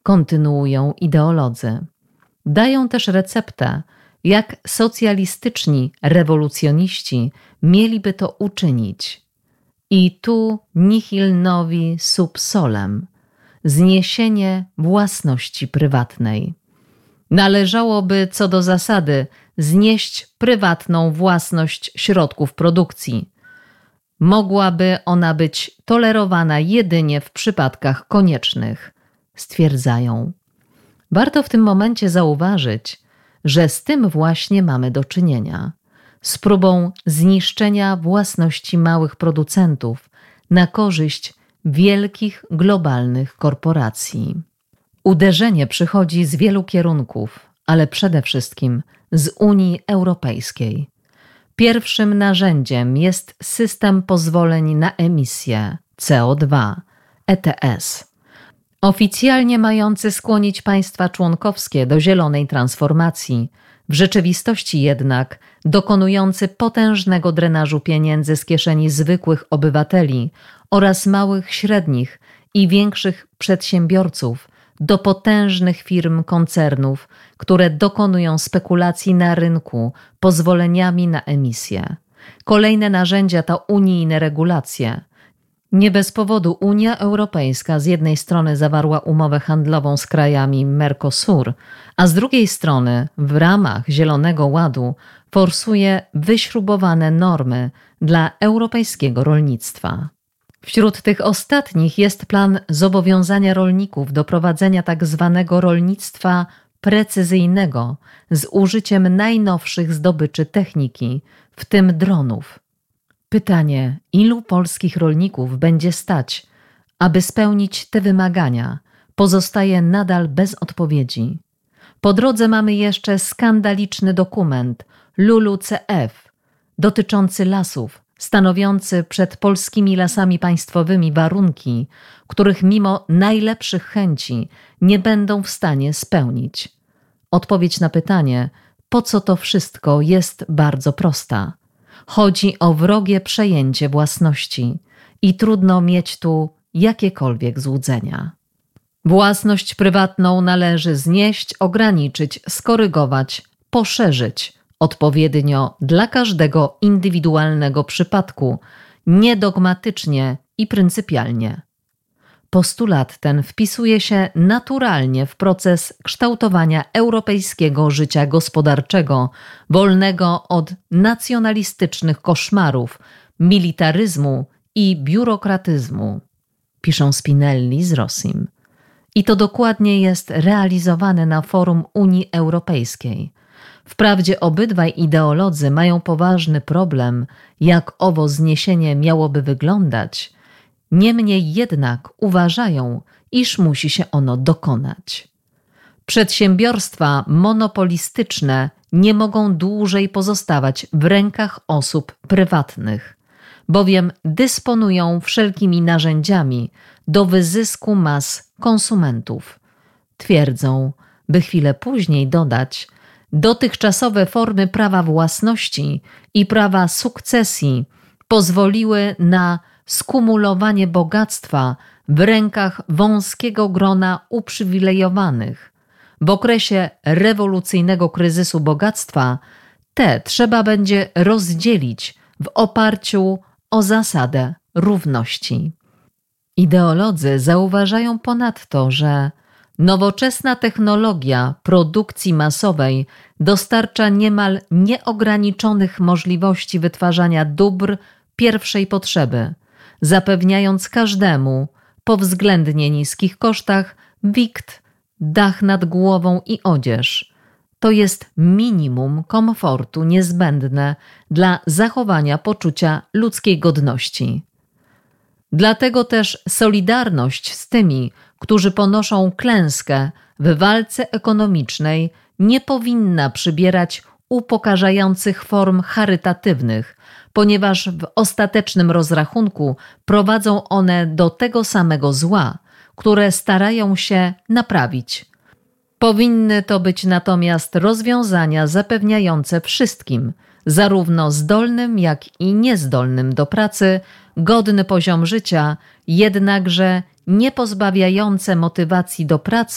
kontynuują ideolodzy. Dają też receptę, jak socjalistyczni rewolucjoniści mieliby to uczynić. I tu nihil novi sub solem, zniesienie własności prywatnej. Należałoby co do zasady znieść prywatną własność środków produkcji. Mogłaby ona być tolerowana jedynie w przypadkach koniecznych, stwierdzają. Warto w tym momencie zauważyć, że z tym właśnie mamy do czynienia. Z próbą zniszczenia własności małych producentów na korzyść wielkich globalnych korporacji. Uderzenie przychodzi z wielu kierunków, ale przede wszystkim z Unii Europejskiej. Pierwszym narzędziem jest system pozwoleń na emisję CO2, ETS, oficjalnie mający skłonić państwa członkowskie do zielonej transformacji, w rzeczywistości jednak dokonujący potężnego drenażu pieniędzy z kieszeni zwykłych obywateli oraz małych, średnich i większych przedsiębiorców do potężnych firm koncernów, które dokonują spekulacji na rynku pozwoleniami na emisję. Kolejne narzędzia to unijne regulacje. Nie bez powodu Unia Europejska z jednej strony zawarła umowę handlową z krajami Mercosur, a z drugiej strony w ramach Zielonego Ładu forsuje wyśrubowane normy dla europejskiego rolnictwa. Wśród tych ostatnich jest plan zobowiązania rolników do prowadzenia tzw. rolnictwa precyzyjnego z użyciem najnowszych zdobyczy techniki, w tym dronów. Pytanie, ilu polskich rolników będzie stać, aby spełnić te wymagania, pozostaje nadal bez odpowiedzi. Po drodze mamy jeszcze skandaliczny dokument LULUCF dotyczący lasów, stanowiący przed polskimi lasami państwowymi warunki, których mimo najlepszych chęci nie będą w stanie spełnić. Odpowiedź na pytanie, po co to wszystko, jest bardzo prosta. Chodzi o wrogie przejęcie własności i trudno mieć tu jakiekolwiek złudzenia. Własność prywatną należy znieść, ograniczyć, skorygować, poszerzyć odpowiednio dla każdego indywidualnego przypadku, niedogmatycznie i pryncypialnie. Postulat ten wpisuje się naturalnie w proces kształtowania europejskiego życia gospodarczego, wolnego od nacjonalistycznych koszmarów, militaryzmu i biurokratyzmu, piszą Spinelli z Rossim. I to dokładnie jest realizowane na forum Unii Europejskiej. Wprawdzie obydwaj ideolodzy mają poważny problem, jak owo zniesienie miałoby wyglądać, niemniej jednak uważają, iż musi się ono dokonać. Przedsiębiorstwa monopolistyczne nie mogą dłużej pozostawać w rękach osób prywatnych, bowiem dysponują wszelkimi narzędziami do wyzysku mas konsumentów. Twierdzą, by chwilę później dodać, dotychczasowe formy prawa własności i prawa sukcesji pozwoliły na skumulowanie bogactwa w rękach wąskiego grona uprzywilejowanych. W okresie rewolucyjnego kryzysu bogactwa te trzeba będzie rozdzielić w oparciu o zasadę równości. Ideolodzy zauważają ponadto, że nowoczesna technologia produkcji masowej dostarcza niemal nieograniczonych możliwości wytwarzania dóbr pierwszej potrzeby, zapewniając każdemu, po względnie niskich kosztach, wikt, dach nad głową i odzież. To jest minimum komfortu niezbędne dla zachowania poczucia ludzkiej godności. Dlatego też solidarność z tymi, którzy ponoszą klęskę w walce ekonomicznej, nie powinna przybierać upokarzających form charytatywnych, ponieważ w ostatecznym rozrachunku prowadzą one do tego samego zła, które starają się naprawić. Powinny to być natomiast rozwiązania zapewniające wszystkim, zarówno zdolnym, jak i niezdolnym do pracy, godny poziom życia, jednakże nie pozbawiające motywacji do pracy